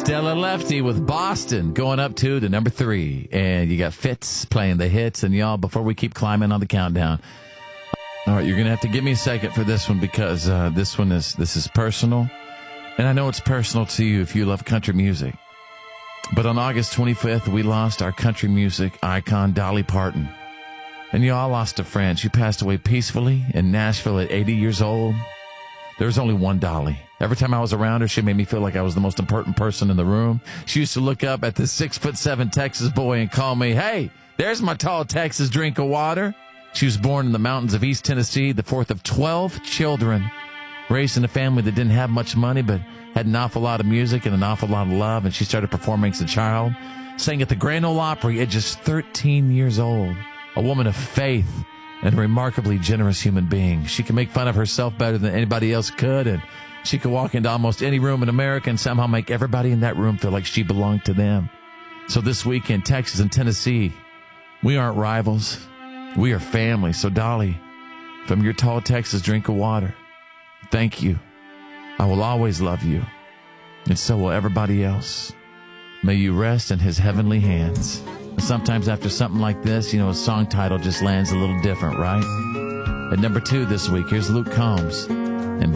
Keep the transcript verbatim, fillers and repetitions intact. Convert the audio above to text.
Stella Lefty with Boston going up two to number three. And you got Fitz playing the hits. And y'all, before we keep climbing on the countdown, all right, you're going to have to give me a second for this one because uh, this one is, this is personal. And I know it's personal to you if you love country music. But on August twenty-fifth, we lost our country music icon, Dolly Parton. And y'all lost a friend. She passed away peacefully in Nashville at eighty years old. There was only one Dolly. Every time I was around her, she made me feel like I was the most important person in the room. She used to look up at this six foot seven Texas boy and call me, "Hey, there's my tall Texas drink of water." She was born in the mountains of East Tennessee, the fourth of twelve children, raised in a family that didn't have much money, but had an awful lot of music and an awful lot of love. And she started performing as a child, sang at the Grand Ole Opry at just thirteen years old. A woman of faith and a remarkably generous human being. She can make fun of herself better than anybody else could, and she could walk into almost any room in America and somehow make everybody in that room feel like she belonged to them. So this week in Texas and Tennessee, we aren't rivals. We are family. So Dolly, from your tall Texas drink of water, thank you. I will always love you, and so will everybody else. May you rest in his heavenly hands. Sometimes after something like this, you know, a song title just lands a little different, right? At number two this week, here's Luke Combs.